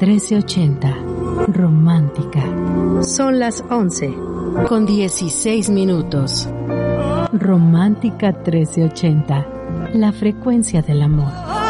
1380. Romántica. Son las 11:16. Romántica 1380. La frecuencia del amor.